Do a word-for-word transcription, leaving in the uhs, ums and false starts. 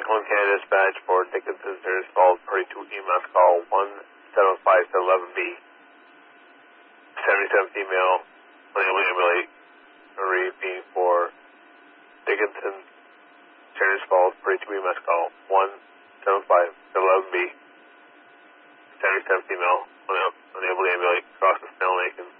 One Canada dispatch for Dickinson Service called Party two E M S call one seven five to eleven B. seventy-seven female, unable to ambulate, being for Dickinson Service Falls, Party two E M S call one seven five to eleven B. seventy-seven female, unable to ambulate, across the Snell Lake and